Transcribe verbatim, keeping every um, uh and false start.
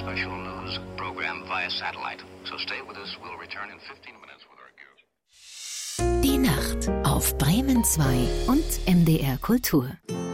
special news program via satellite. So stay with us. We'll return in fifteen minutes with our gear. Die Nacht auf Bremen zwei und M D R Kultur.